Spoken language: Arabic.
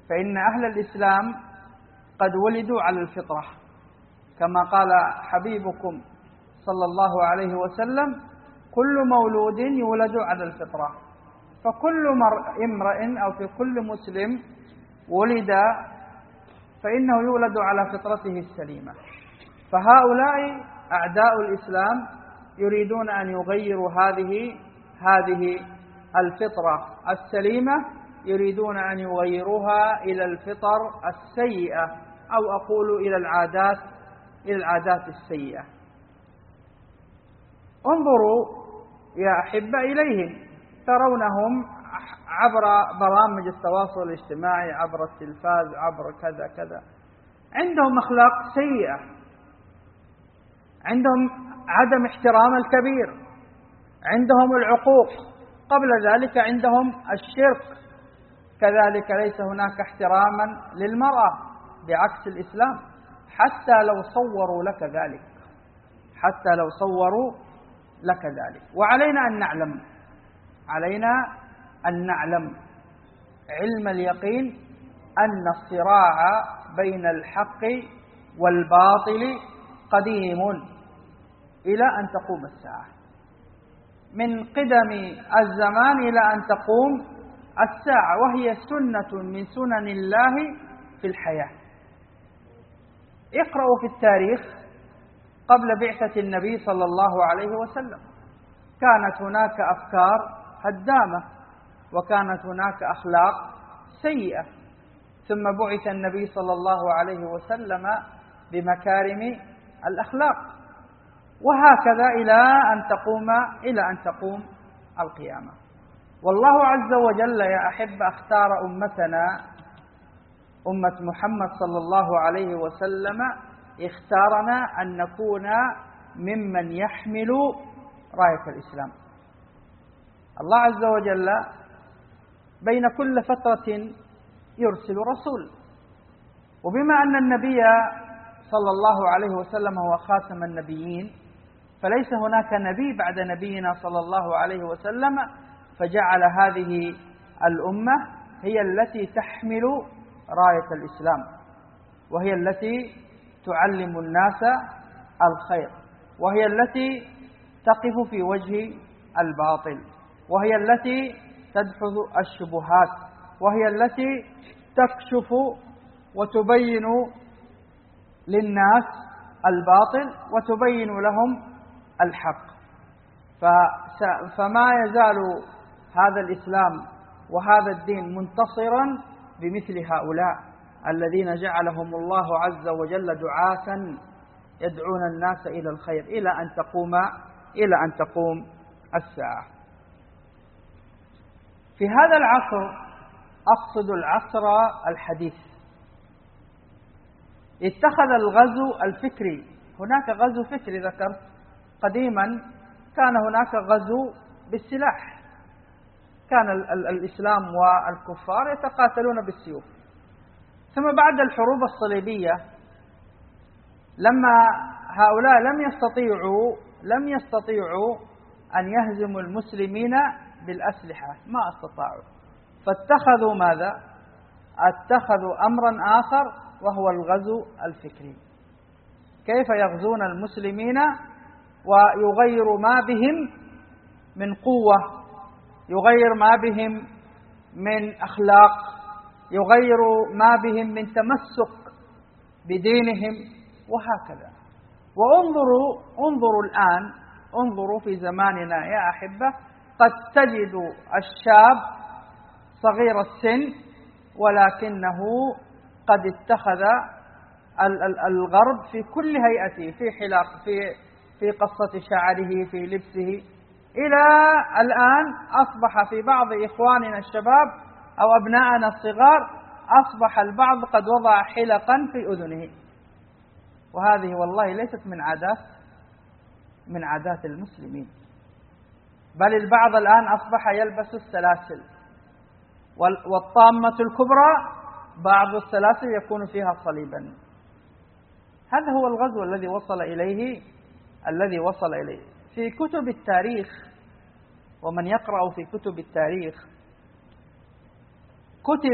فإن أهل الإسلام قد ولدوا على الفطرة، كما قال حبيبكم صلى الله عليه وسلم: كل مولود يولد على الفطرة. فكل امرئ أو في كل مسلم ولد فإنه يولد على فطرته السليمة. فهؤلاء أعداء الإسلام يريدون أن يغيروا هذه الفطرة السليمة، يريدون أن يغيروها إلى الفطر السيئة، أو أقول إلى العادات السيئة. انظروا يا أحبة إليهم، ترونهم عبر برامج التواصل الاجتماعي، عبر التلفاز، عبر كذا كذا، عندهم أخلاق سيئة، عندهم عدم احترام الكبير، عندهم العقوق، قبل ذلك عندهم الشرك، كذلك ليس هناك احتراما للمرأة بعكس الإسلام، حتى لو صوروا لك ذلك. وعلينا أن نعلم علم اليقين أن الصراع بين الحق والباطل قديم إلى أن تقوم الساعة، من قدم الزمان إلى أن تقوم الساعة، وهي سنة من سنن الله في الحياة. اقرأوا في التاريخ قبل بعثة النبي صلى الله عليه وسلم، كانت هناك أفكار هدامة، وكانت هناك أخلاق سيئة، ثم بعث النبي صلى الله عليه وسلم بمكارم الأخلاق، وهكذا إلى أن تقوم القيامة. والله عز وجل يا أحبة اختار أمتنا، أمة محمد صلى الله عليه وسلم، اختارنا أن نكون ممن يحمل راية الإسلام. الله عز وجل بين كل فترة يرسل رسول، وبما أن النبي صلى الله عليه وسلم هو خاتم النبيين، فليس هناك نبي بعد نبينا صلى الله عليه وسلم، فجعل هذه الأمة هي التي تحمل راية الإسلام، وهي التي تعلم الناس الخير، وهي التي تقف في وجه الباطل، وهي التي تدحض الشبهات، وهي التي تكشف وتبين للناس الباطل وتبين لهم الحق. فما يزال هذا الإسلام وهذا الدين منتصرا بمثل هؤلاء الذين جعلهم الله عز وجل دعاة يدعون الناس إلى الخير إلى أن تقوم الساعة. في هذا العصر، أقصد العصر الحديث، اتخذ الغزو الفكري، هناك غزو فكري ذكرت، قديما كان هناك غزو بالسلاح، كان الإسلام والكفار يتقاتلون بالسيوف. ثم بعد الحروب الصليبية، لما هؤلاء لم يستطيعوا أن يهزموا المسلمين بالأسلحة، ما استطاعوا، فاتخذوا ماذا؟ اتخذوا أمرا آخر، وهو الغزو الفكري. كيف يغزون المسلمين ويغير ما بهم من قوة، يغير ما بهم من أخلاق، يغير ما بهم من تمسك بدينهم، وهكذا. وانظروا الآن، انظروا في زماننا يا أحبة، قد تجد الشاب صغير السن ولكنه قد اتخذ الغرب في كل هيئته، في حلاق، في قصة شعره، في لبسه، إلى الآن أصبح في بعض إخواننا الشباب أو أبنائنا الصغار أصبح البعض قد وضع حلقا في أذنه، وهذه والله ليست من عادات المسلمين، بل البعض الآن أصبح يلبس السلاسل، والطامة الكبرى بعض السلاسل يكون فيها صليبا. هذا هو الغزو الذي وصل إليه في كتب التاريخ. ومن يقرأ في كتب التاريخ كتب